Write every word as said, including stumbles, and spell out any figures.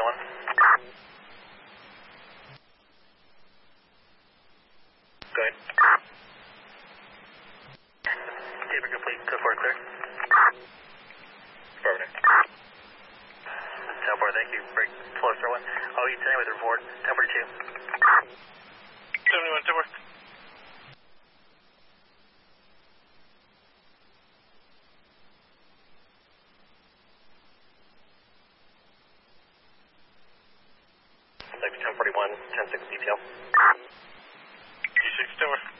one. Go ahead. Taper complete, go for it, clear. Affirmative. ten four, thank you. Break, flow, star one. Oh, you ten with report, ten forty-two. seventy-one, ten four. ten forty-one, ten six detail. G six, ten four.